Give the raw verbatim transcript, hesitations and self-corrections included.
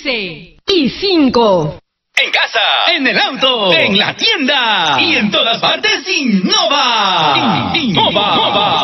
trece y cinco. En casa, en el auto, en la tienda y en todas partes, Innova. Innova.